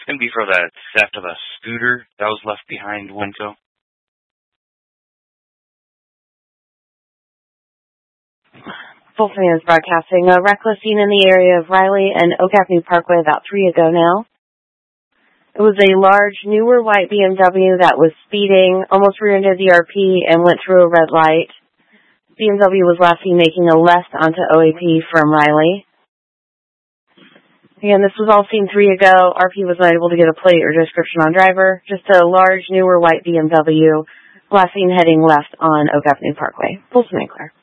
It's going to be for the theft of a scooter that was left behind Winco. Fulton is broadcasting a reckless scene in the area of Riley and Oak Avenue Parkway about 3 ago now. It was a large, newer white BMW that was speeding, almost rear-ended the RP, and went through a red light. BMW was last seen making a left onto OAP from Riley. Again, this was all seen 3 ago. RP was not able to get a plate or description on driver. Just a large, newer white BMW, last seen heading left on Oak Avenue Parkway. Full St. Clair.